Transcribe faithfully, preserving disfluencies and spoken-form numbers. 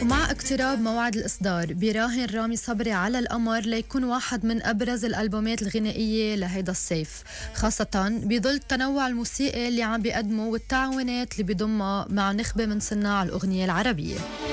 ومع اقتراب موعد الإصدار بيراهن رامي صبري على القمر ليكون واحد من أبرز الألبومات الغنائية لهيدا الصيف، خاصة بظل التنوع الموسيقي اللي عم بيقدمه والتعاونات اللي بيضمها مع نخبة من صناع الأغنية العربية.